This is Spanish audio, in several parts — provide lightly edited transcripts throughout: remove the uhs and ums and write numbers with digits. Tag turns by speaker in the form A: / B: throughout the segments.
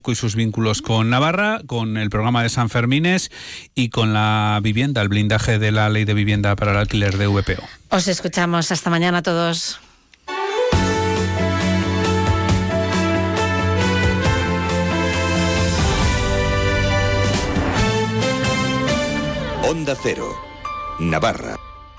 A: y sus vínculos con Navarra, con el programa de Sanfermines y con la vivienda, el blindaje de la ley de vivienda para el alquiler de VPO.
B: Os escuchamos. Hasta mañana a todos.
C: Onda Cero, Navarra.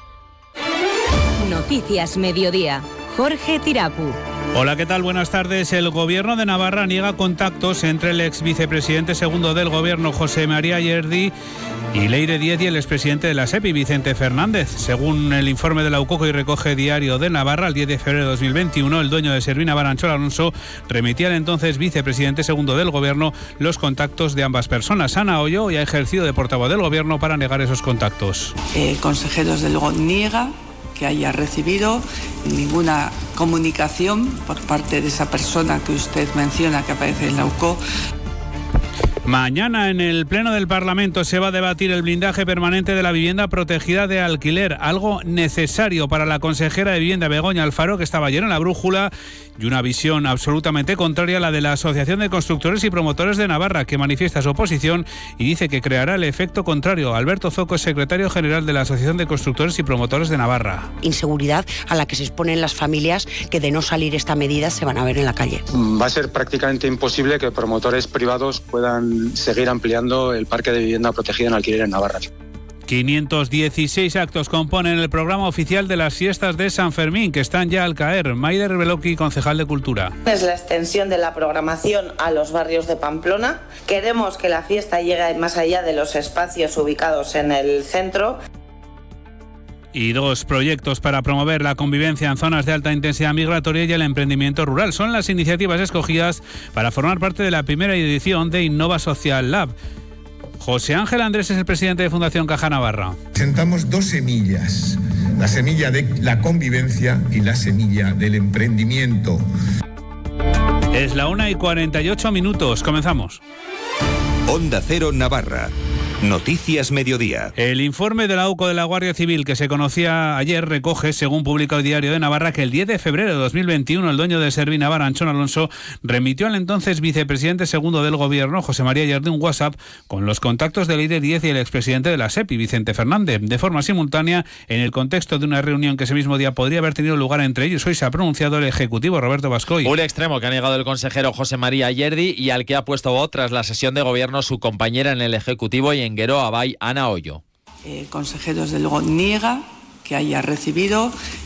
D: Noticias Mediodía. Jorge Tirapu.
A: Hola, ¿qué tal? Buenas tardes. El Gobierno de Navarra niega contactos entre el ex vicepresidente segundo del Gobierno, José María Yerdi, y Leire Díez y el expresidente de la SEPI, Vicente Fernández. Según el informe de la UCOCO y Recoge Diario de Navarra, el 10 de febrero de 2021, el dueño de Servina Baranchol Alonso remitió al entonces vicepresidente segundo del Gobierno los contactos de ambas personas. Ana Ollo y ha ejercido de portavoz del Gobierno para negar esos contactos.
E: Consejero, desde luego, niega que haya recibido ninguna comunicación por parte de esa persona que usted menciona que aparece en la UCO.
A: Mañana en el Pleno del Parlamento se va a debatir el blindaje permanente de la vivienda protegida de alquiler, algo necesario para la consejera de Vivienda Begoña Alfaro, que estaba ayer en la brújula, y una visión absolutamente contraria a la de la Asociación de Constructores y Promotores de Navarra, que manifiesta su oposición y dice que creará el efecto contrario. Alberto Zoco es secretario general de la Asociación de Constructores y Promotores de Navarra.
F: Inseguridad a la que se exponen las familias que, de no salir esta medida, se van a ver en la calle.
G: Va a ser prácticamente imposible que promotores privados puedan seguir ampliando el parque de vivienda protegida en alquiler en Navarra.
A: 516 actos componen el programa oficial de las fiestas de San Fermín, que están ya al caer. Maider Beloki, concejal de Cultura.
H: Es la extensión de la programación a los barrios de Pamplona. Queremos que la fiesta llegue más allá de los espacios ubicados en el centro.
A: Y dos proyectos para promover la convivencia en zonas de alta intensidad migratoria y el emprendimiento rural. Son las iniciativas escogidas para formar parte de la primera edición de Innova Social Lab. José Ángel Andrés es el presidente de Fundación Caja Navarra.
I: Presentamos dos semillas, la semilla de la convivencia y la semilla del emprendimiento.
A: Es la 1:48. Comenzamos.
C: Onda Cero Navarra. Noticias Mediodía.
A: El informe de la UCO de la Guardia Civil que se conocía ayer recoge, según publica el Diario de Navarra, que el 10 de febrero de 2021 el dueño de Servina Baranchol Alonso remitió al entonces vicepresidente segundo del Gobierno, José María Yerdi, un WhatsApp con los contactos de Leire Díez y el expresidente de la SEPI, Vicente Fernández, de forma simultánea en el contexto de una reunión que ese mismo día podría haber tenido lugar entre ellos. Hoy se ha pronunciado el ejecutivo Roberto Bascoy.
J: Un extremo que ha negado el consejero José María Yerdi y al que ha puesto voz tras la sesión de gobierno su compañera en el ejecutivo y en Guero Abay, Ana Ollo.
E: Consejero, desde luego, niega que haya recibido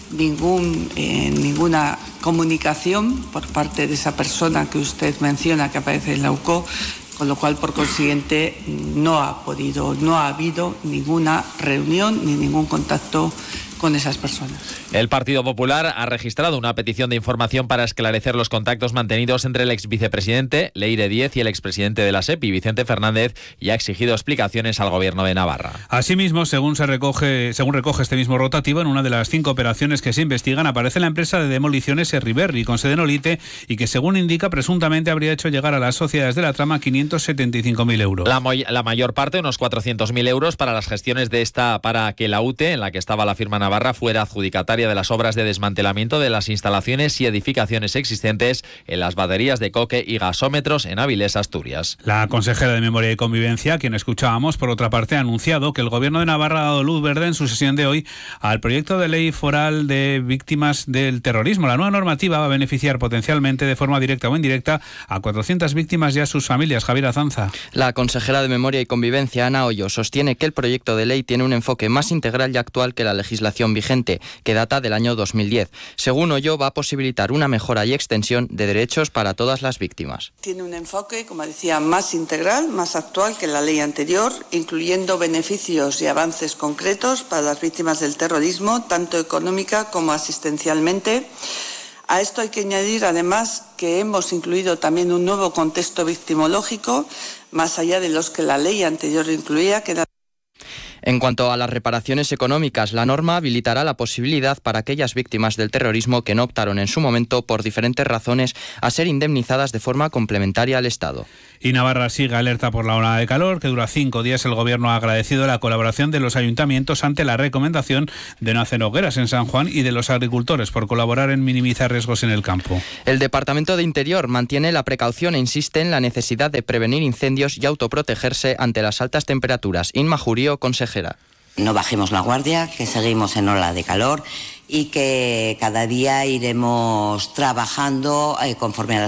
E: ninguna comunicación por parte de esa persona que usted menciona que aparece en la UCO, con lo cual, por consiguiente, no ha habido ninguna reunión ni ningún contacto con esas personas.
J: El Partido Popular ha registrado una petición de información para esclarecer los contactos mantenidos entre el ex vicepresidente Leire Díez y el expresidente de la SEPI, Vicente Fernández, y ha exigido explicaciones al Gobierno de Navarra.
A: Asimismo, según recoge este mismo rotativo, en una de las 5 operaciones que se investigan aparece la empresa de demoliciones Herriberri, con sede en Olite, y que, según indica, presuntamente habría hecho llegar a las sociedades de la trama 575.000 euros.
J: La mayor parte, unos 400.000 euros, para las gestiones para que la UTE, en la que estaba la firma Navarra, fuera adjudicataria de las obras de desmantelamiento de las instalaciones y edificaciones existentes en las baterías de coque y gasómetros en Avilés, Asturias.
A: La consejera de Memoria y Convivencia, quien escuchábamos, por otra parte, ha anunciado que el Gobierno de Navarra ha dado luz verde en su sesión de hoy al proyecto de ley foral de víctimas del terrorismo. La nueva normativa va a beneficiar potencialmente, de forma directa o indirecta, a 400 víctimas y a sus familias. Javier Azanza.
K: La consejera de Memoria y Convivencia, Ana Ollo, sostiene que el proyecto de ley tiene un enfoque más integral y actual que la legislación vigente, que data del año 2010. Según Ollo, va a posibilitar una mejora y extensión de derechos para todas las víctimas.
E: Tiene un enfoque, como decía, más integral, más actual que la ley anterior, incluyendo beneficios y avances concretos para las víctimas del terrorismo, tanto económica como asistencialmente. A esto hay que añadir, además, que hemos incluido también un nuevo contexto victimológico, más allá de los que la ley anterior incluía, que
K: En cuanto a las reparaciones económicas, la norma habilitará la posibilidad para aquellas víctimas del terrorismo que no optaron en su momento, por diferentes razones, a ser indemnizadas de forma complementaria al Estado.
A: Y Navarra sigue alerta por la ola de calor, que dura 5 días. El Gobierno ha agradecido la colaboración de los ayuntamientos ante la recomendación de no hacer hogueras en San Juan y de los agricultores por colaborar en minimizar riesgos en el campo.
K: El Departamento de Interior mantiene la precaución e insiste en la necesidad de prevenir incendios y autoprotegerse ante las altas temperaturas. Inma Jurío, consejera.
L: No bajemos la guardia, que seguimos en ola de calor y que cada día iremos trabajando conforme a las